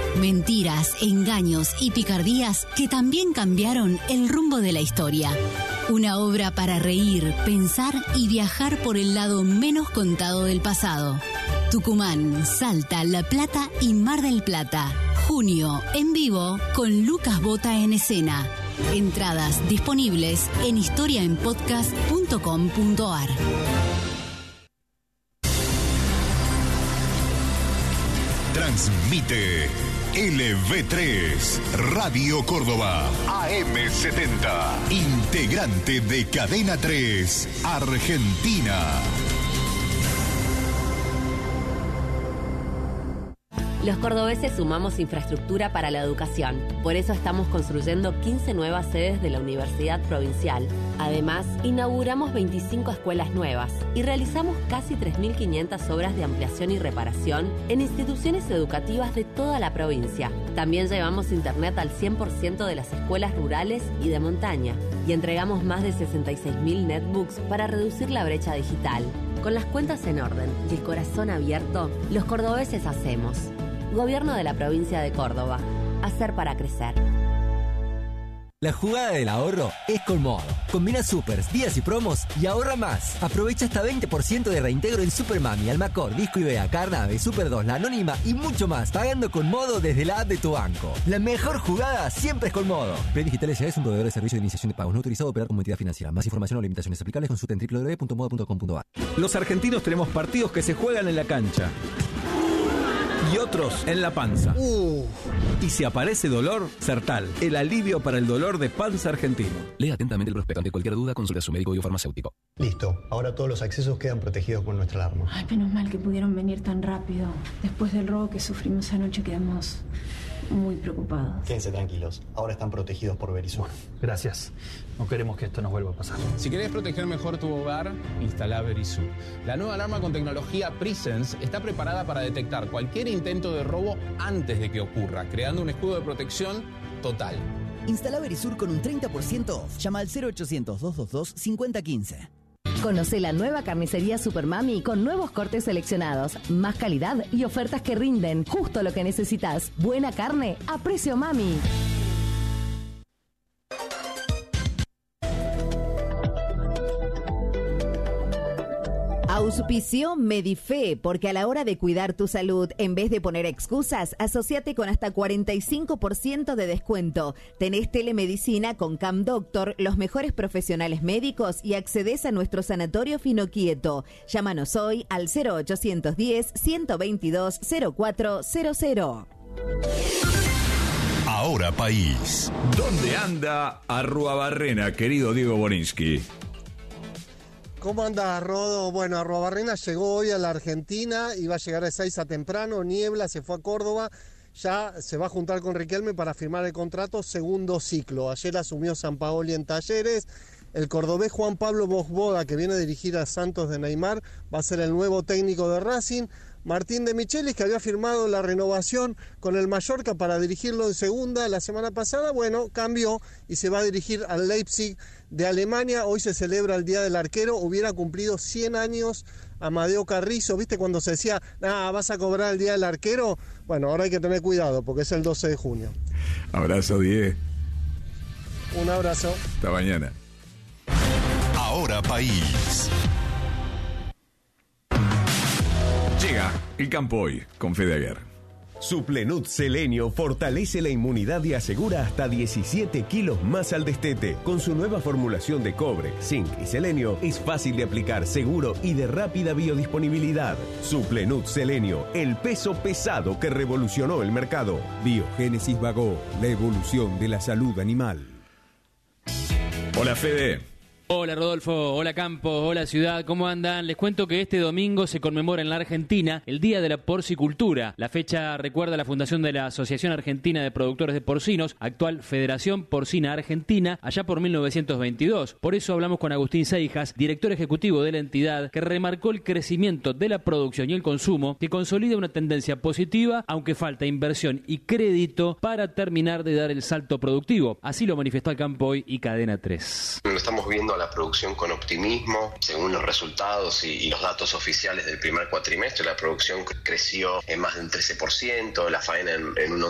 Mentiras, engaños y picardías que también cambiaron el rumbo de la historia. Una obra para reír, pensar y viajar por el lado menos contado del pasado. Tucumán, Salta, La Plata y Mar del Plata. Junio, en vivo, con Lucas Bota en escena. Entradas disponibles en historiaenpodcast.com.ar. Transmite LV3, Radio Córdoba, AM70, integrante de Cadena 3, Argentina. Los cordobeses sumamos infraestructura para la educación. Por eso estamos construyendo 15 nuevas sedes de la Universidad Provincial. Además, inauguramos 25 escuelas nuevas y realizamos casi 3.500 obras de ampliación y reparación en instituciones educativas de toda la provincia. También llevamos internet al 100% de las escuelas rurales y de montaña. Y entregamos más de 66.000 netbooks para reducir la brecha digital. Con las cuentas en orden y el corazón abierto, los cordobeses hacemos. Gobierno de la provincia de Córdoba. Hacer para crecer. La jugada del ahorro es Colmodo. Combina supers, días y promos y ahorra más. Aprovecha hasta 20% de reintegro en Supermami, Almacor, Disco Ibea, Carnave, Super 2, La Anónima y mucho más, pagando con Modo desde la app de tu banco. La mejor jugada siempre es Colmodo. Digital S.A. es un proveedor de servicio de iniciación de pagos no autorizado a operar como entidad financiera. Más información o limitaciones aplicables consulta en www.modo.com.ar. Los argentinos tenemos partidos que se juegan en la cancha y otros en la panza. Y si aparece dolor, Sertal, el alivio para el dolor de panza argentino. Lea atentamente el prospecto. Ante cualquier duda, consulte a su médico o farmacéutico. Listo, ahora todos los accesos quedan protegidos con nuestra alarma. Ay, menos mal que pudieron venir tan rápido. Después del robo que sufrimos anoche quedamos muy preocupados. Quédense tranquilos, ahora están protegidos por Verisur. Gracias. No queremos que esto nos vuelva a pasar. Si querés proteger mejor tu hogar, instala Verisur. La nueva alarma con tecnología Presence está preparada para detectar cualquier intento de robo antes de que ocurra, creando un escudo de protección total. Instala Verisur con un 30% off. Llama al 0800-222-5015. Conoce la nueva carnicería Supermami con nuevos cortes seleccionados, más calidad y ofertas que rinden justo lo que necesitas. Buena carne a precio mami. Auspició Medife, porque a la hora de cuidar tu salud, en vez de poner excusas, asociate con hasta 45% de descuento. Tenés telemedicina con Cam Doctor, los mejores profesionales médicos y accedes a nuestro sanatorio Finoquieto. Llámanos hoy al 0810-122-0400. Ahora País. ¿Dónde anda Arruabarrena, querido Diego Borinsky? ¿Cómo anda, Rodo? Bueno, Arruabarrena llegó hoy a la Argentina, iba a llegar a Ezeiza temprano, niebla, se fue a Córdoba, ya se va a juntar con Riquelme para firmar el contrato segundo ciclo. Ayer asumió Sampaoli en Talleres. El cordobés Juan Pablo Bosboda, que viene a dirigir a Santos de Neymar, va a ser el nuevo técnico de Racing. Martín de Michelis, que había firmado la renovación con el Mallorca para dirigirlo en segunda la semana pasada, bueno, cambió y se va a dirigir al Leipzig de Alemania. Hoy se celebra el Día del Arquero, hubiera cumplido 100 años Amadeo Carrizo, ¿viste cuando se decía, vas a cobrar el Día del Arquero? Bueno, ahora hay que tener cuidado porque es el 12 de junio. Abrazo, Diego. Un abrazo. Hasta mañana. Ahora País. Llega el campo hoy con Fede Aguiar. Suplenut Selenio fortalece la inmunidad y asegura hasta 17 kilos más al destete. Con su nueva formulación de cobre, zinc y selenio, es fácil de aplicar, seguro y de rápida biodisponibilidad. Suplenut Selenio, el peso pesado que revolucionó el mercado. Biogénesis Bagó, la evolución de la salud animal. Hola, Fede. Hola Rodolfo, hola Campos, hola Ciudad, ¿cómo andan? Les cuento que este domingo se conmemora en la Argentina el Día de la Porcicultura. La fecha recuerda la fundación de la Asociación Argentina de Productores de Porcinos, actual Federación Porcina Argentina, allá por 1922. Por eso hablamos con Agustín Seijas, director ejecutivo de la entidad, que remarcó el crecimiento de la producción y el consumo, que consolida una tendencia positiva, aunque falta inversión y crédito para terminar de dar el salto productivo. Así lo manifestó al Campo Hoy y Cadena 3. Lo estamos viendo la producción con optimismo. Según los resultados y los datos oficiales del primer cuatrimestre, la producción creció en más del 13%, la faena en un